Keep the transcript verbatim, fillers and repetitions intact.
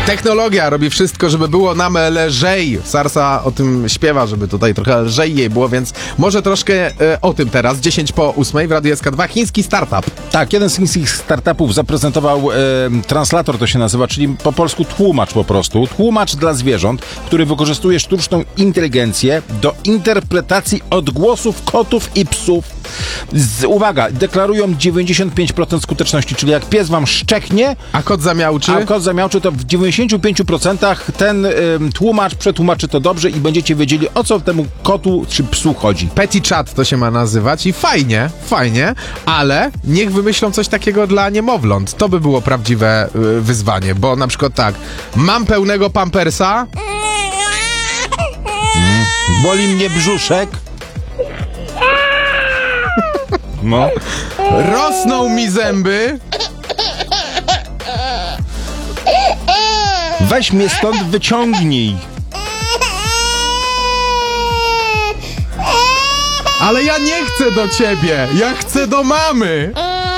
Technologia robi wszystko, żeby było nam lżej. Sarsa o tym śpiewa, żeby tutaj trochę lżej jej było, więc może troszkę e, o tym teraz. dziesięć po ósmej w Radiu S K dwa. Chiński startup. Tak, jeden z chińskich startupów zaprezentował e, translator, to się nazywa, czyli po polsku tłumacz po prostu. Tłumacz dla zwierząt, który wykorzystuje sztuczną inteligencję do interpretacji odgłosów kotów i psów. Z, uwaga, deklarują dziewięćdziesiąt pięć procent skuteczności, czyli jak pies wam szczeknie, A kot zamiałczy? a kot zamiałczy, to w dziewięćdziesiąt pięć procent ten y, tłumacz przetłumaczy to dobrze i będziecie wiedzieli, o co temu kotu czy psu chodzi. Petty Chat to się ma nazywać i fajnie, fajnie, ale niech wymyślą coś takiego dla niemowląt. To by było prawdziwe y, wyzwanie, bo na przykład tak, mam pełnego pampersa, Mm. Boli mnie brzuszek. No. rosną mi zęby, Weź mnie stąd, wyciągnij. ale ja nie chcę do ciebie, ja chcę do mamy.